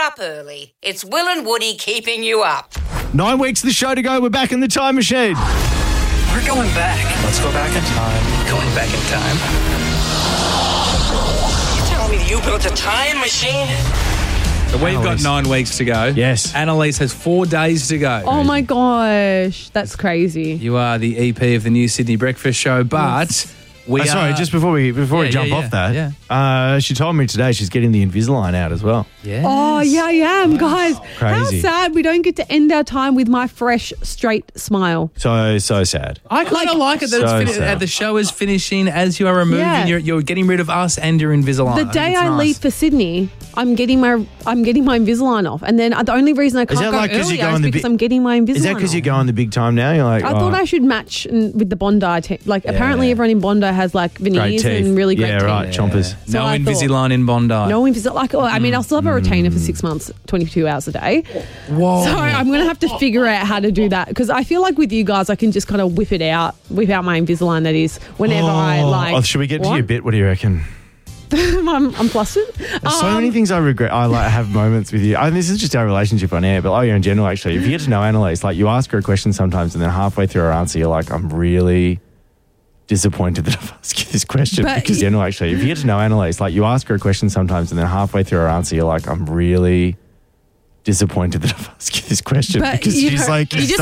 up early. It's Will and Woody keeping you up. 9 weeks of the show to go. We're back in the time machine. We're going back. Let's go back in time. Going back in time. You telling me that you built a time machine? So we've got Annalise. 9 weeks to go. Yes. Annalise has 4 days to go. Oh my gosh, that's crazy. You are the EP of the new Sydney Breakfast Show, but we are... Sorry, just before we jump off that, she told me today she's getting the Invisalign out as well. Yes. Oh, yeah, I am, guys. Crazy. How sad we don't get to end our time with my fresh, straight smile. So sad. I kind of like it that So it's sad. the show is finishing as you are removing. Yeah. You're getting rid of us and your Invisalign. The day I leave for Sydney, I'm getting my Invisalign off, and then the only reason I can't that go like 'cause you're earlier is going the because big- I'm getting my Invisalign. Is that because off. you're going the big time now? You're like, I thought I should match with the Bondi team. Like, apparently everyone in Bondi has like great veneers teeth. and really great yeah, teeth. right, chompers. So No I thought- Invisalign in Bondi. No Invisalign. Like, I mean, I'll still have a retainer for 6 months, 22 hours a day. Whoa. So I'm going to have to figure out how to do that because I feel like with you guys, I can just kind of whip out my Invisalign. That is, whenever I like. Oh, should we get to what? your bit? What do you reckon? I'm flustered. There's so many things I regret. I like have moments with you. I mean, this is just our relationship on air, but in general, actually, if you get to know Annalise, like you ask her a question sometimes, and then halfway through her answer, you're like, I'm really disappointed that I've asked you this question. But Because generally, actually, if you get to know Annalise, like you ask her a question sometimes, and then halfway through her answer, you're like, I'm really disappointed that I've asked you this question But because you she's heard- like, you just